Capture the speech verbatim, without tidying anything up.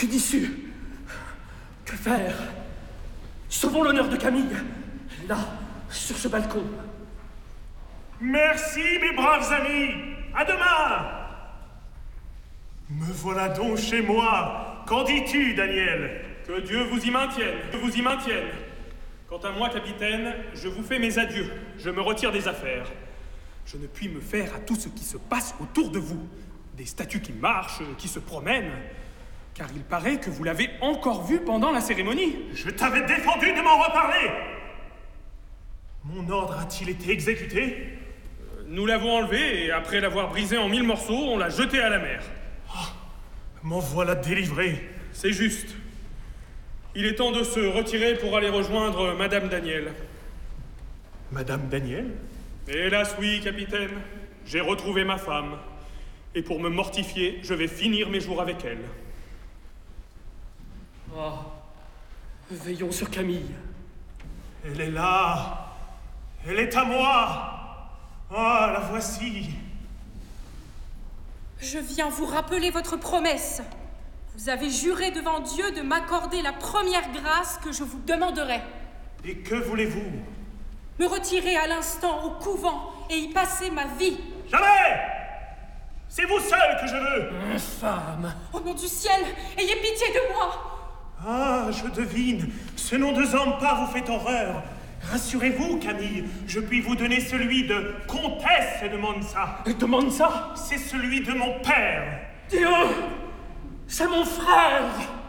Aucune issue. Que faire? Sauvons l'honneur de Camille. Là, sur ce balcon. Merci, mes braves amis. À demain. Me voilà donc chez moi. Qu'en dis-tu, Daniel? Que Dieu vous y maintienne, que vous y maintienne. Quant à moi, capitaine, je vous fais mes adieux. Je me retire des affaires. Je ne puis me faire à tout ce qui se passe autour de vous. Des statues qui marchent, qui se promènent. Car il paraît que vous l'avez encore vu pendant la cérémonie. Je t'avais défendu de m'en reparler. Mon ordre a-t-il été exécuté? Nous l'avons enlevé et après l'avoir brisé en mille morceaux, on l'a jeté à la mer. Oh, m'en voilà délivré. C'est juste. Il est temps de se retirer pour aller rejoindre Madame Daniel. Madame Daniel? Hélas oui, capitaine. J'ai retrouvé ma femme. Et pour me mortifier, je vais finir mes jours avec elle. Oh, veillons sur Camille. Elle est là. Elle est à moi. Ah, la voici. Je viens vous rappeler votre promesse. Vous avez juré devant Dieu de m'accorder la première grâce que je vous demanderai. Et que voulez-vous? Me retirer à l'instant au couvent et y passer ma vie. Jamais! C'est vous seul que je veux. Infâme! Au nom du ciel, ayez pitié de moi. Ah, je devine. Ce nom de Zampa vous fait horreur. Rassurez-vous, Camille, je puis vous donner celui de comtesse de Monza. De Monza? C'est celui de mon père. Dieu! C'est mon frère!